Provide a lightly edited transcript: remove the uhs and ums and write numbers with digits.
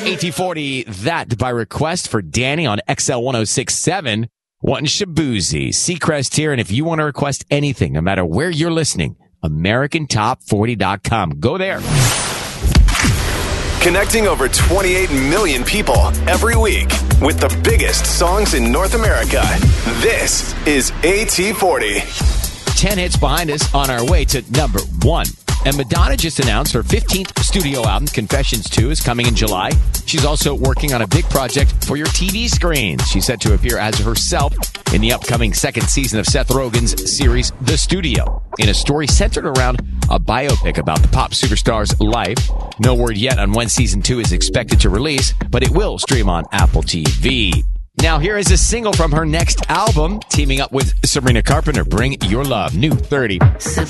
AT40, that by request for Danny on XL 1067. Wanting Shabuzi, Seacrest here. And if you want to request anything, no matter where you're listening, AmericanTop40.com. Go there. Connecting over 28 million people every week with the biggest songs in North America. This is AT40. 10 hits behind us on our way to number 1. And Madonna just announced her 15th studio album, Confessions 2, is coming in July. She's also working on a big project for your TV screens. She's set to appear as herself in the upcoming second season of Seth Rogen's series, The Studio, in a story centered around a biopic about the pop superstar's life. No word yet on when season 2 is expected to release, but it will stream on Apple TV. Now, here is a single from her next album, teaming up with Sabrina Carpenter, Bring Your Love, new 30.